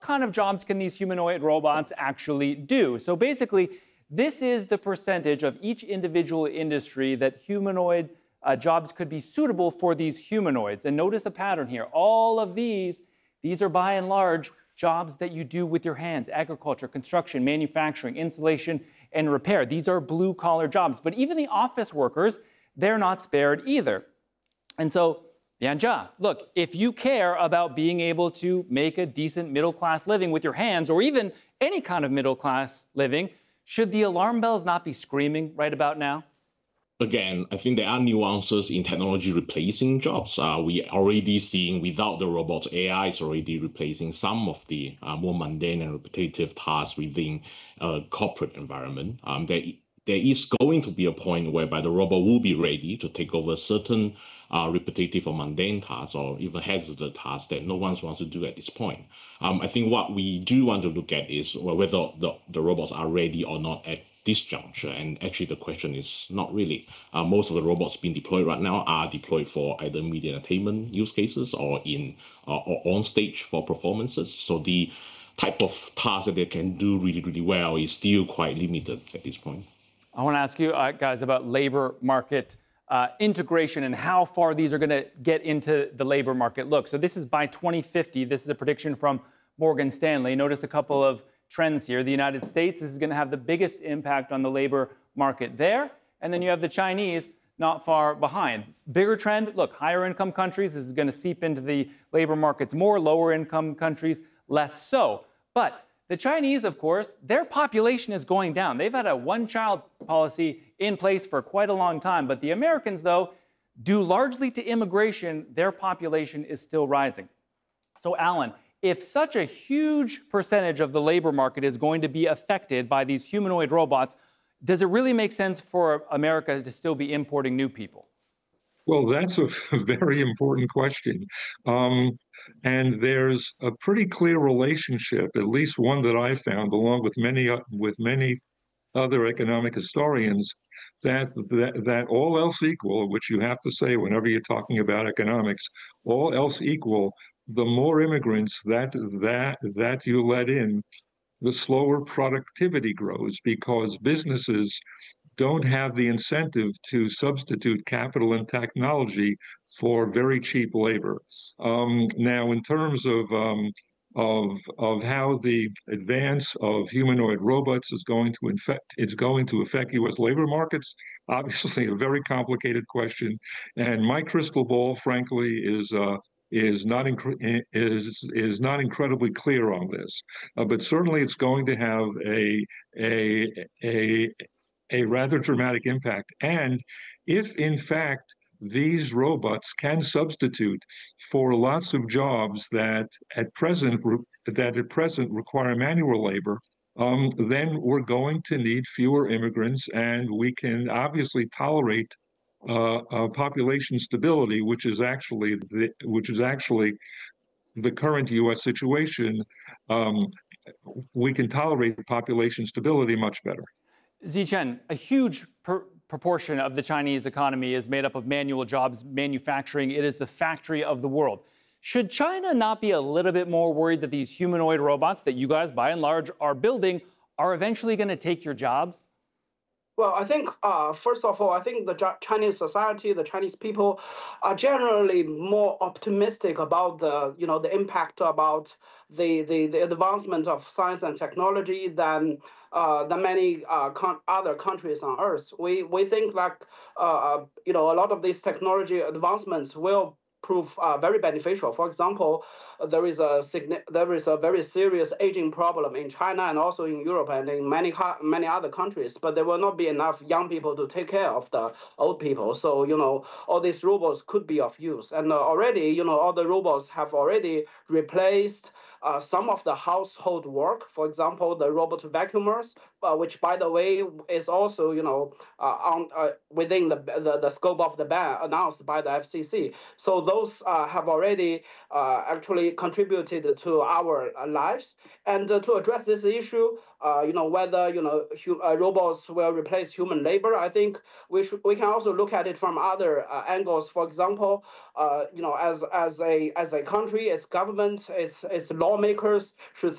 kind of jobs can these humanoid robots actually do? So basically, this is the percentage of each individual industry that humanoid jobs could be suitable for these humanoids. And notice a pattern here. All of these are by and large jobs that you do with your hands: agriculture, construction, manufacturing, installation, and repair. These are blue-collar jobs. But even the office workers, they're not spared either. And so, Yanja, look, if you care about being able to make a decent middle-class living with your hands, or even any kind of middle-class living, should the alarm bells not be screaming right about now? Again, I think there are nuances in technology replacing jobs. We are already seeing without the robots, AI is already replacing some of the more mundane and repetitive tasks within a corporate environment. There is going to be a point whereby the robot will be ready to take over certain repetitive or mundane tasks, or even hazardous tasks that no one wants to do at this point. I think what we do want to look at is whether the robots are ready or not at this juncture. And actually, the question is not really. Most of the robots being deployed right now are deployed for either media entertainment use cases or or on stage for performances. So the type of task that they can do really, really well is still quite limited at this point. I want to ask you guys about labor market integration and how far these are going to get into the labor market. Look, so this is by 2050. This is a prediction from Morgan Stanley. Notice a couple of trends here. The United States, this is going to have the biggest impact on the labor market there. And then you have the Chinese not far behind. Bigger trend, look, higher income countries, this is going to seep into the labor markets more. Lower income countries, less so. But the Chinese, of course, their population is going down. They've had a one-child policy in place for quite a long time. But the Americans, though, due largely to immigration, their population is still rising. So, Alan, if such a huge percentage of the labor market is going to be affected by these humanoid robots, does it really make sense for America to still be importing new people? Well, that's a very important question. And there's a pretty clear relationship, at least one that I found, along with many other economic historians, that all else equal, which you have to say whenever you're talking about economics, all else equal, the more immigrants that you let in, the slower productivity grows, because businesses don't have the incentive to substitute capital and technology for very cheap labor. Now, in terms of how the advance of humanoid robots is going to affect U.S. labor markets, obviously a very complicated question, and my crystal ball, frankly, is not incredibly clear on this, but certainly it's going to have a rather dramatic impact. And if in fact these robots can substitute for lots of jobs that at present require manual labor, then we're going to need fewer immigrants, and we can obviously tolerate population stability, which is actually the current U.S. situation. We can tolerate the population stability much better. Zichen, a huge proportion of the Chinese economy is made up of manual jobs, manufacturing. It is the factory of the world. Should China not be a little bit more worried that these humanoid robots that you guys, by and large, are building are eventually going to take your jobs? Well, I think, first of all, I think the Chinese society, the Chinese people are generally more optimistic about the impact about the advancement of science and technology than many other countries on Earth. We think like, a lot of these technology advancements will prove very beneficial. For example, there is a very serious aging problem in China and also in Europe and in many other countries. But there will not be enough young people to take care of the old people. So all these robots could be of use. And already all the robots have already replaced some of the household work. For example, the robot vacuumers, which by the way is also within the scope of the ban announced by the FCC. So those have already actually contributed to our lives. And to address this issue, whether robots will replace human labor, I think we can also look at it from other angles. For example, as a country, its government, its lawmakers should